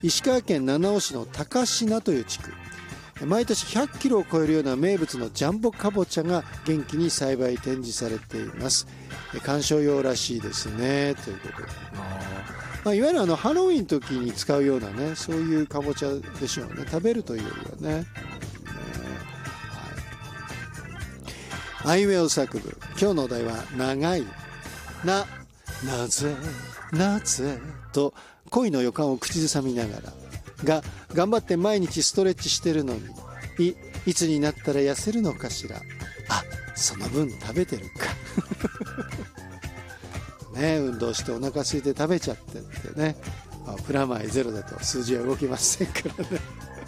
石川県七尾市の高階という地区、毎年100キロを超えるような名物のジャンボかぼちゃが元気に栽培展示されています。観賞用らしいですね、ということで、いわゆるハロウィンの時に使うようなね、そういうかぼちゃでしょうね。食べるというよりはね。あいうえお作文、今日のお題は長いなぜと恋の予感を口ずさみながらが頑張って毎日ストレッチしてるのにいつになったら痩せるのかしら、その分食べてるかね、運動してお腹空いて食べちゃってってね、プラマイゼロだと数字は動きませんからね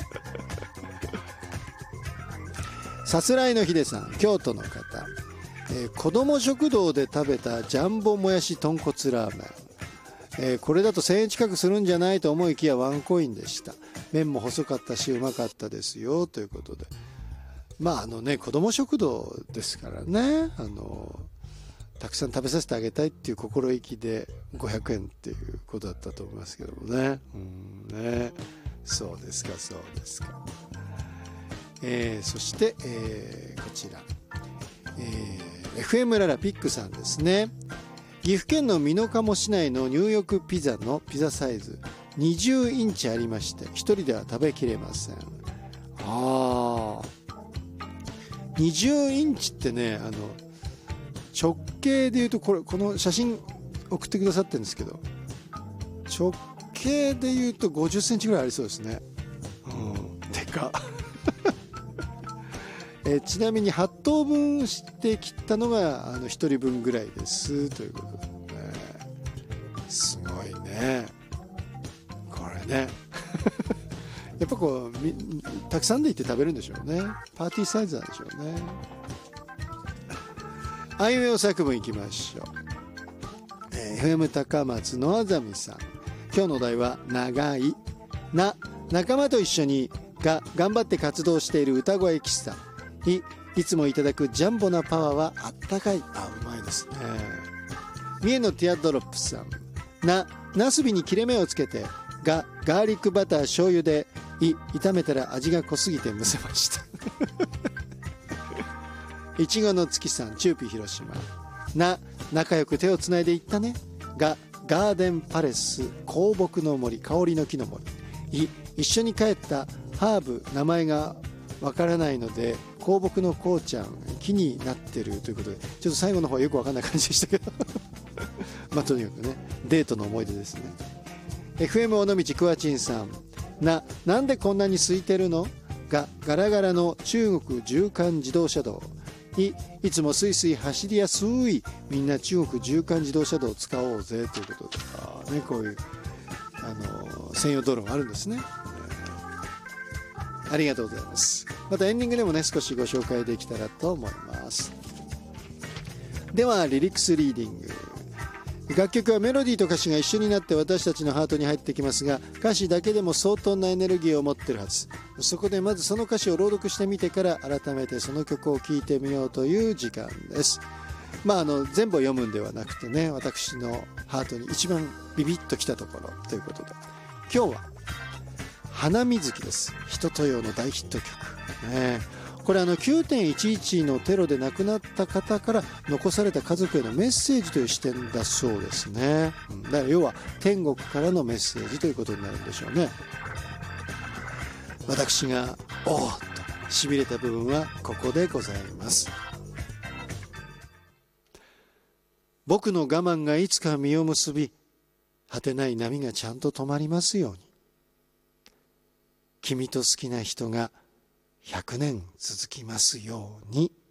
さすらいのひでさん、京都の方、子ども食堂で食べたジャンボもやし豚骨ラーメン、これだと1000円近くするんじゃないと思いきやワンコインでした。麺も細かったしうまかったですよ、ということで、子ども食堂ですからね、たくさん食べさせてあげたいっていう心意気で500円っていうことだったと思いますけどもね。そうですか。そして、こちら、FM ララピックさんですね。岐阜県の美濃加茂市内の入浴ピザのピザサイズ20インチありまして、一人では食べきれません。20インチってね、直径でいうとこの写真送ってくださってるんですけど、直径でいうと50センチぐらいありそうですね。でかちなみに8等分して切ったのが1人分ぐらいですということで、ね、すごいねこれねやっぱたくさんで行って食べるんでしょうね。パーティーサイズなんでしょうね。あいうえお作文いきましょう。FM 高松のあざみさん、今日のお題は長いな仲間と一緒にが頑張って活動している歌声喫茶、いつもいただくジャンボなパワーはあったかい。うまいですね。三重のティアドロップさん、なすびに切れ目をつけてガーリックバター醤油で炒めたら味が濃すぎてむせましたいちごの月さん、チューピー広島、仲良く手をつないでいったねガーデンパレス香木の森、香りの木の森、一緒に帰ったハーブ名前がわからないので香木のこうちゃん木になってるということで、ちょっと最後の方はよくわかんない感じでしたけどとにかくね、デートの思い出ですね。 FM 尾道くわちんさん、なんでこんなに空いてるのガラガラの中国縦貫自動車道、いつもスイスイ走りやすい、みんな中国縦貫自動車道を使おうぜということで、こういう専用道路があるんですね。ありがとうございます。またエンディングでもね少しご紹介できたらと思います。ではリリックスリーディング。楽曲はメロディーと歌詞が一緒になって私たちのハートに入ってきますが、歌詞だけでも相当なエネルギーを持っているはず。そこでまずその歌詞を朗読してみてから改めてその曲を聴いてみようという時間です。全部を読むんではなくてね、私のハートに一番ビビッときたところということで、今日は花水木です。一青窈の大ヒット曲、これ9.11 のテロで亡くなった方から残された家族へのメッセージという視点だそうですね。だから要は天国からのメッセージということになるんでしょうね。私がおーっとしびれた部分はここでございます。僕の我慢がいつか実を結び、果てない波がちゃんと止まりますように。君と好きな人が100年続きますように。